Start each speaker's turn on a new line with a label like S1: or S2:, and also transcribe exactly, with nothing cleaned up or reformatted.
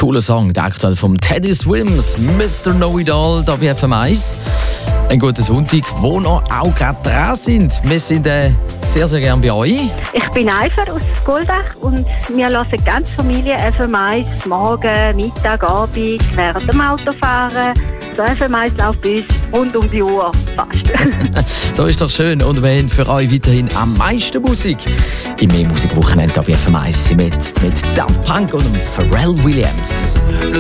S1: cooler Song, der aktuell vom Teddy Swims, Mister Know-It-All, da bei F M eins. Ein guter Sonntag, wo noch auch gerade dran sind. Wir sind äh, sehr, sehr gerne bei euch.
S2: Ich bin Eifer aus Goldach und wir hören die ganze Familie F M eins morgen, Mittag, Abend, während dem Autofahren. So F M eins läuft bei uns rund um die Uhr fast.
S1: So ist doch schön. Und wir haben für euch weiterhin am meisten Musik. Im Mehr Musikwochenende bei F M eins sind wir jetzt mit Daft Punk und Pharrell Williams.